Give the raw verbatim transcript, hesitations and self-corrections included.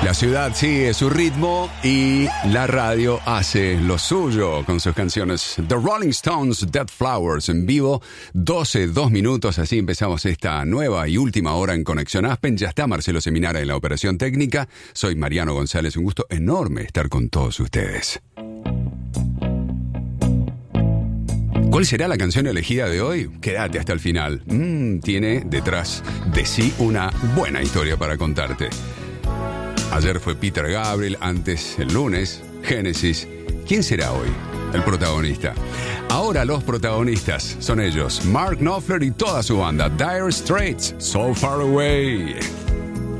La ciudad sigue su ritmo y la radio hace lo suyo con sus canciones. The Rolling Stones, Dead Flowers, en vivo, doce, dos minutos, así empezamos esta nueva y última hora en Conexión Aspen. Ya está Marcelo Seminara en la operación técnica. Soy Mariano González, un gusto enorme estar con todos ustedes. ¿Cuál será la canción elegida de hoy? Quédate hasta el final. Mm, tiene detrás de sí una buena historia para contarte. Ayer fue Peter Gabriel, antes el lunes, Genesis. ¿Quién será hoy el protagonista? Ahora los protagonistas son ellos, Mark Knopfler y toda su banda, Dire Straits, So Far Away.